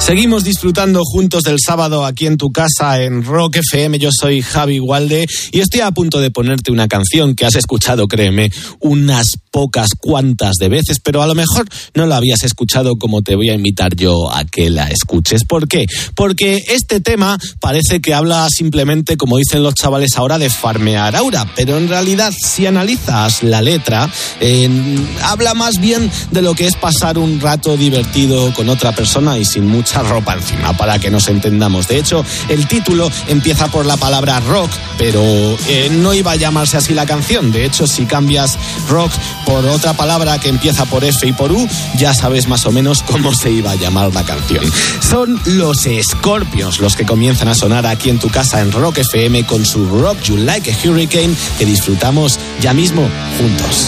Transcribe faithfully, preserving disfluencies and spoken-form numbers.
Seguimos disfrutando juntos del sábado aquí en tu casa en Rock F M. Yo soy Javi Gualde y estoy a punto de ponerte una canción que has escuchado, créeme, unas pocas cuantas de veces, pero a lo mejor no la habías escuchado como te voy a invitar yo a que la escuches. ¿Por qué? Porque este tema parece que habla simplemente, como dicen los chavales ahora, de farmear aura, pero en realidad si analizas la letra, eh, habla más bien de lo que es pasar un rato divertido con otra persona y sin mucha ropa encima, para que nos entendamos. De hecho, el título empieza por la palabra rock, pero eh, no iba a llamarse así la canción. De hecho, si cambias rock por otra palabra que empieza por F y por U, ya sabes más o menos cómo se iba a llamar la canción. Son los Scorpions los que comienzan a sonar aquí en tu casa en Rock F M con su Rock You Like a Hurricane, que disfrutamos ya mismo juntos.